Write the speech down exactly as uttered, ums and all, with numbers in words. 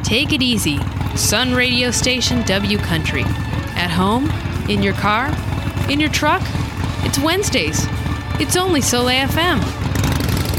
Take it easy. Sun radio station W Country. At home? In your car? In your truck? It's Wednesdays. It's only Soleil F M.